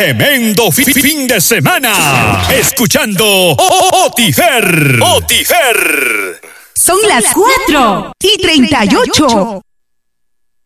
Tremendo fin de semana. Escuchando Otifer. Son las 4:38.